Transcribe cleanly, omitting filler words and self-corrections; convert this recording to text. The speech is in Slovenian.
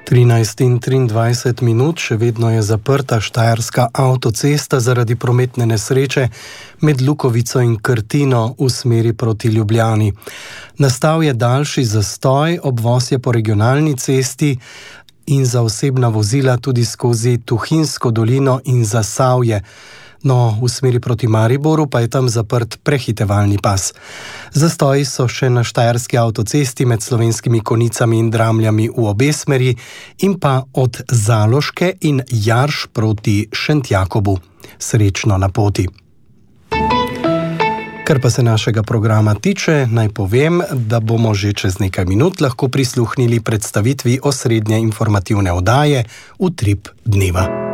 13:23 še vedno je zaprta štajerska avtocesta zaradi prometne nesreče med Lukovico in Krtino v smeri proti Ljubljani. Nastal je daljši zastoj, obvoz je po regionalni cesti in za osebna vozila tudi skozi Tuhinjsko dolino in Zasavje. No, v smeri proti Mariboru pa je tam zaprt prehitevalni pas. Zastoji so še na štajerski avtocesti med Slovenskimi Konjicami in Dramljami v obe smeri in pa od Zaloške in Jarš proti Šentjakobu. Srečno na poti. Kar pa se našega programa tiče, naj povem, da bomo že čez nekaj minut lahko prisluhnili predstavitvi osrednje informativne oddaje Utrip dneva.